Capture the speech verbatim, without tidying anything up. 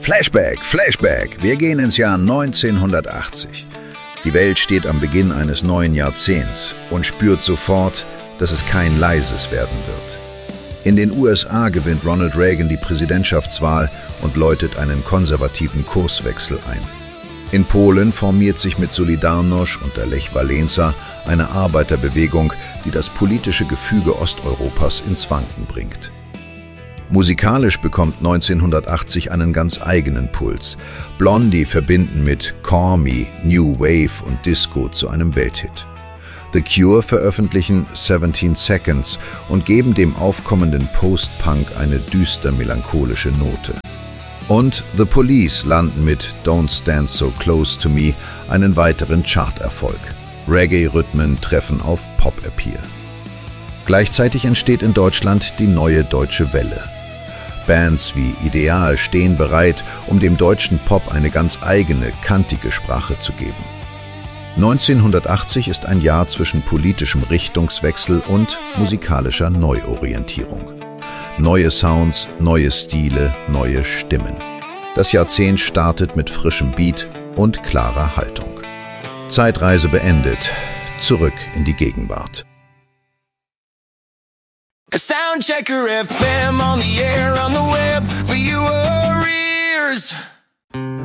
Flashback, Flashback. Wir gehen ins Jahr neunzehnhundertachtzig. Die Welt steht am Beginn eines neuen Jahrzehnts und spürt sofort, dass es kein leises werden wird. In den U S A gewinnt Ronald Reagan die Präsidentschaftswahl und läutet einen konservativen Kurswechsel ein. In Polen formiert sich mit Solidarność unter Lech Wałęsa eine Arbeiterbewegung, die das politische Gefüge Osteuropas ins Wanken bringt. Musikalisch bekommt neunzehnhundertachtzig einen ganz eigenen Puls. Blondie verbinden mit Call Me, New Wave und Disco zu einem Welthit. The Cure veröffentlichen seventeen Seconds und geben dem aufkommenden Post-Punk eine düster melancholische Note. Und The Police landen mit Don't Stand So Close to Me einen weiteren Charterfolg. Reggae-Rhythmen treffen auf Pop-Appeal. Gleichzeitig entsteht in Deutschland die neue deutsche Welle. Bands wie Ideal stehen bereit, um dem deutschen Pop eine ganz eigene, kantige Sprache zu geben. neunzehnhundertachtzig ist ein Jahr zwischen politischem Richtungswechsel und musikalischer Neuorientierung. Neue Sounds, neue Stile, neue Stimmen. Das Jahrzehnt startet mit frischem Beat und klarer Haltung. Zeitreise beendet. Zurück in die Gegenwart. Soundchecker F M on the air, on the web, for your ears.